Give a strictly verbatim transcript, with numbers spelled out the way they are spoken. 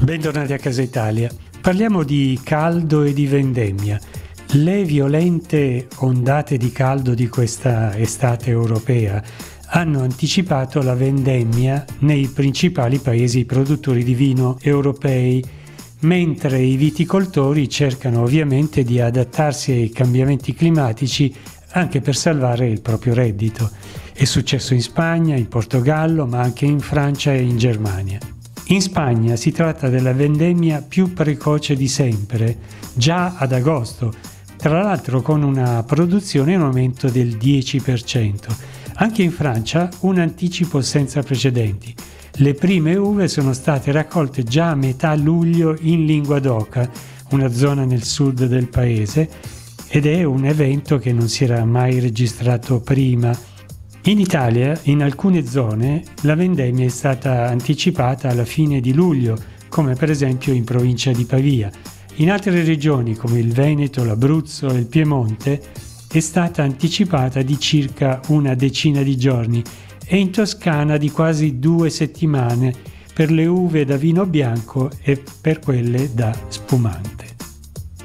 Bentornati a Casa Italia. Parliamo di caldo e di vendemmia. Le violente ondate di caldo di questa estate europea hanno anticipato la vendemmia nei principali paesi produttori di vino europei, mentre i viticoltori cercano ovviamente di adattarsi ai cambiamenti climatici anche per salvare il proprio reddito. È successo in Spagna, in Portogallo, ma anche in Francia e in Germania. In Spagna si tratta della vendemmia più precoce di sempre, già ad agosto, tra l'altro con una produzione in aumento del dieci per cento. Anche in Francia un anticipo senza precedenti. Le prime uve sono state raccolte già a metà luglio in Linguadoca, una zona nel sud del paese, ed è un evento che non si era mai registrato prima. In Italia, in alcune zone, la vendemmia è stata anticipata alla fine di luglio, come per esempio in provincia di Pavia. In altre regioni, come il Veneto, l'Abruzzo e il Piemonte, è stata anticipata di circa una decina di giorni e in Toscana di quasi due settimane per le uve da vino bianco e per quelle da spumante.